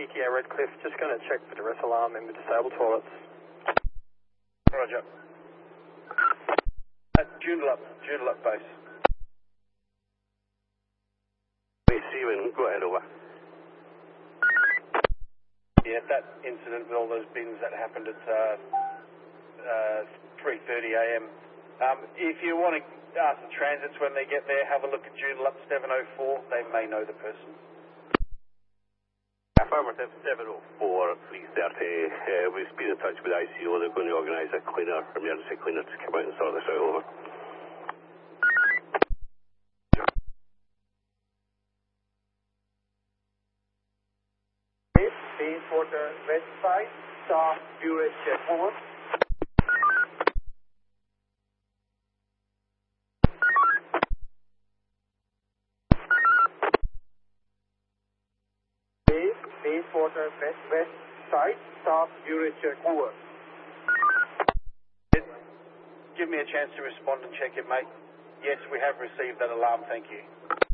PTA Redcliffe, just going to check for duress alarm in the disabled toilets. Roger. Joondalup base. Steven, go ahead, over. Yeah, that incident with all those bins that happened at 3:30 a.m. If you want to ask the transits when they get there, have a look at Joondalup 704. They may know the person. Affirmative 704, 3:30. We've been in touch with ICO. They're going to organise a cleaner, emergency cleaner, to come out and sort this out, over. Bayswater West Side, staff duress check, over. Bayswater West Side, staff duress check, over. Give me a chance to respond and check it, mate. Yes, we have received that alarm, thank you.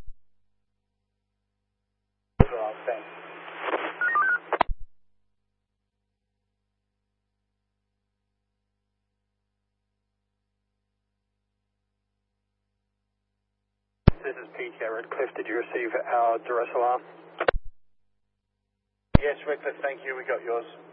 Thanks. This is PTA Redcliffe, did you receive our duress alarm? Yes, Redcliffe, thank you, we got yours.